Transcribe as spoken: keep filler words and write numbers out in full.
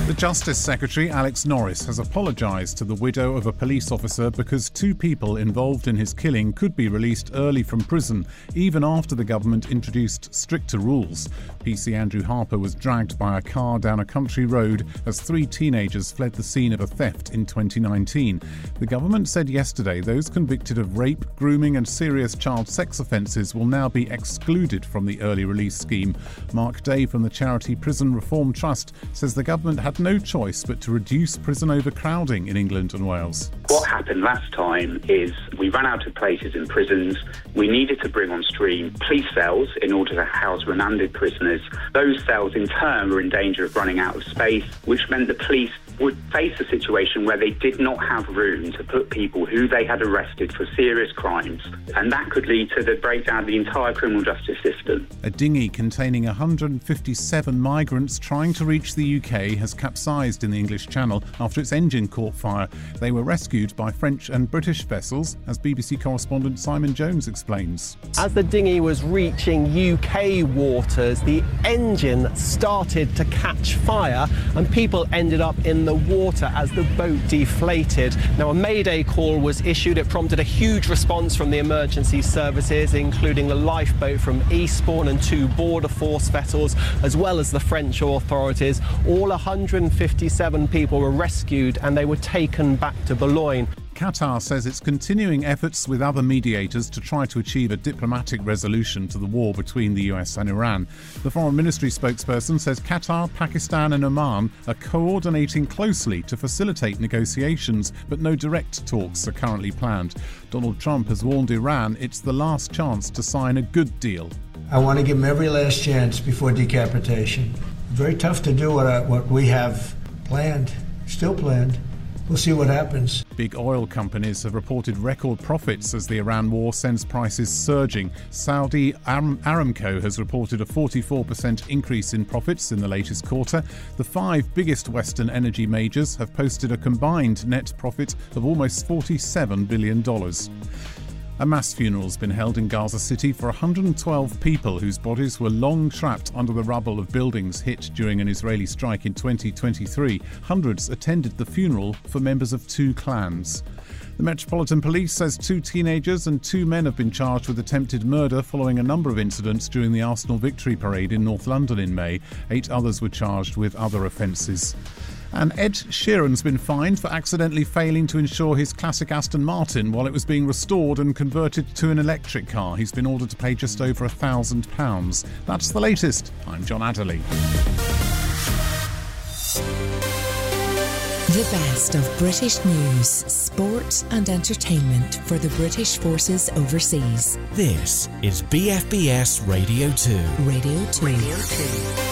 The Justice Secretary, Alex Norris, has apologised to the widow of a police officer because two people involved in his killing could be released early from prison, even after the government introduced stricter rules. P C Andrew Harper was dragged by a car down a country road as three teenagers fled the scene of a theft in twenty nineteen. The government said yesterday those convicted of rape, grooming and serious child sex offences will now be excluded from the early release scheme. Mark Day from the charity Prison Reform Trust says the government had no choice but to reduce prison overcrowding in England and Wales. What happened last time is we ran out of places in prisons. We needed to bring on stream police cells in order to house remanded prisoners. Those cells in turn were in danger of running out of space, which meant the police would face a situation where they did not have room to put people who they had arrested for serious crimes, and that could lead to the breakdown of the entire criminal justice system. A dinghy containing one hundred fifty-seven migrants trying to reach the U K has capsized in the English Channel after its engine caught fire. They were rescued by French and British vessels, as B B C correspondent Simon Jones explains. As the dinghy was reaching U K waters, the engine started to catch fire and people ended up in the water as the boat deflated. Now, a mayday call was issued. It prompted a huge response from the emergency services, including the lifeboat from Eastbourne and two border force vessels, as well as the French authorities. All one hundred fifty-seven people were rescued and they were taken back to Boulogne. Qatar says it's continuing efforts with other mediators to try to achieve a diplomatic resolution to the war between the U S and Iran. The Foreign Ministry spokesperson says Qatar, Pakistan and Oman are coordinating closely to facilitate negotiations, but no direct talks are currently planned. Donald Trump has warned Iran it's the last chance to sign a good deal. I want to give them every last chance before decapitation. Very tough to do what, I, what we have planned, still planned. We'll see what happens. Big oil companies have reported record profits as the Iran war sends prices surging. Saudi Aram- Aramco has reported a forty-four percent increase in profits in the latest quarter. The five biggest Western energy majors have posted a combined net profit of almost forty-seven billion dollars. A mass funeral has been held in Gaza City for one hundred twelve people whose bodies were long trapped under the rubble of buildings hit during an Israeli strike in twenty twenty-three. Hundreds attended the funeral for members of two clans. The Metropolitan Police says two teenagers and two men have been charged with attempted murder following a number of incidents during the Arsenal Victory Parade in North London in May. Eight others were charged with other offences. And Ed Sheeran's been fined for accidentally failing to insure his classic Aston Martin while it was being restored and converted to an electric car. He's been ordered to pay just over a thousand pounds. That's the latest. I'm John Adderley. The best of British news, sport and entertainment for the British forces overseas. This is B F B S Radio two. Radio two. Radio two.